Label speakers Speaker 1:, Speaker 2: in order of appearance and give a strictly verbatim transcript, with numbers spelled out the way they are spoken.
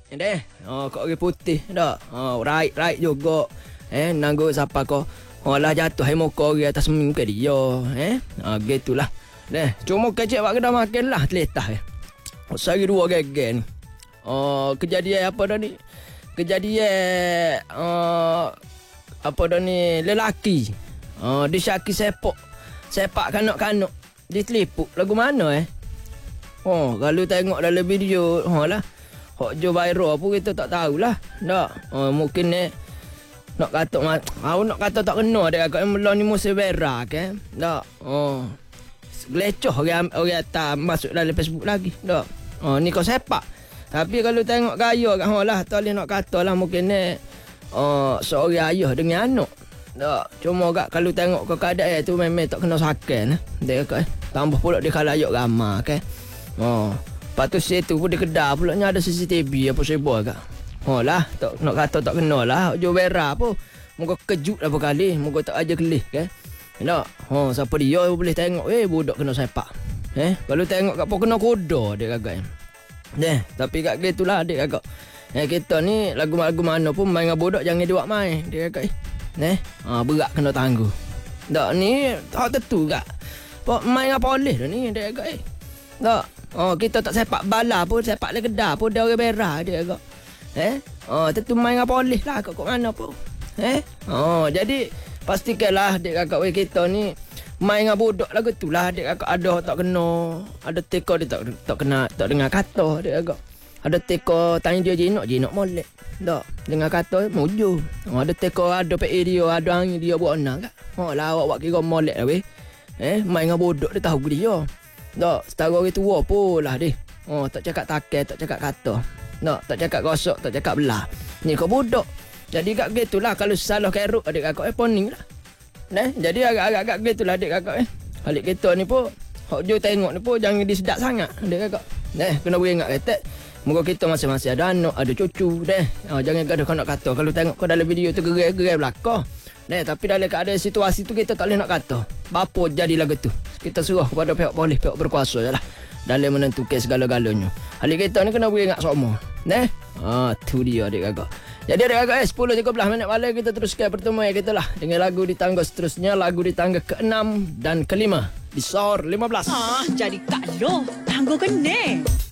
Speaker 1: Deh, oh, kok orang putih dak. Oh, right-right juga. Eh, nanggo siapa kau? Oh lah jatuh hai muka orang atas muka dia. Eh, ah gitulah. Deh, cuma kecek wak kena makan lah teletah eh. Oh, sehari dua gegen. Oh, kejadian apa dah ni? Kejadian uh, apa dah ni lelaki. Oh, dia syaki sepak. Sepak kanak-kanak. Dia telipuk lagu mana eh? Oh, kalau tengok dalam video, oh lah. Hok jo viral pun kita tak tahulah. Tak. Oh, mungkin eh nak kata aku nak kata tak kena dia kat mula ni musim berak eh. Tak. Oh. Gelecoh orang orang atas masuk dalam Facebook lagi. Tak. Oh, ni kau sepak. Tapi kalau tengok gaya kat hang lah, tak boleh nak kata lah mungkin eh oh, seorang ayah dengan anak. Tak. Cuma gak kalau tengok kau keadaan tu memang tak kena sakan eh. Dia kat eh. Tambah pula dia khalayak ramai ke. Oh. Lepas tu situ pun dia kedah pula ada C C T V apa sebab agak. Oh lah, tak nak kata tak kena lah. Jo berak apa. Moga kejut apa kali, moga tak aja kelih ke. Tak. Oh, siapa dia boleh tengok eh budak kena sepak. Eh, kalau tengok kat pun kena koda dia agak. Deh, tapi kat gitulah adik agak. Eh kita ni lagu-lagu mana pun main dengan budak jangan dia buat main dia agak. Eh, ha berat kena tangguh. Tak ni tak tentu gak. Pak main apa boleh dah ni dia agak eh. Tak. Oh, kita tak sepak bala pun, sepak le kedah pun dia orang berak dia agak. Eh? Oh, tentu main apa boleh lah kat mana pun. Eh? Oh, jadi pastikanlah adik kakak we kita ni main dengan budak lagu tu lah adik kakak ada tak kena, ada teka dia tak tak kena tak dengar kata dia agak. Ada teka tanya dia jinak jinak molek. Tak, dengar kata muju. Oh, ada teka ada P A dia, ada angin dia buat nak kak. Oh, lah awak buat kira molek lah we. Eh, main dengan budak dia tahu dia. Tak, setara orang tua pun lah dia. Oh, tak cakap takai, tak cakap kata. Tak, tak cakap gosok, tak cakap belah. Ni kau budak. Jadi kat gitulah kalau salah keruk adik kakak eh poning lah. Nah, jadi agak-agak gitulah adik kakak eh. Alik kita ni pun hok jo tengok ni pun jangan disedak sangat adik kakak. Nah, kena beringat kata. Moga kita masing-masing ada anak, ada cucu deh. Oh, jangan gaduh kau nak kata kalau tengok kau dalam video tu gerai-gerai belakang. Nah, tapi dalam keadaan situasi tu kita tak boleh nak kata. Bapa jadilah gitu. Kita suruh kepada pihak polis, pihak berkuasa je lah. Dalam menentukan segala-galanya. Alik kita ni kena beringat semua. Nah, ah, tu dia adik kakak. Jadi adik kakak eh, sepuluh tiga belas minit malam kita teruskan pertemuan kita lah. Dengan lagu di tangga seterusnya. Lagu di tangga keenam dan kelima. Di Sor lima belas.
Speaker 2: Ah, jadi tak lo. Tangga kena.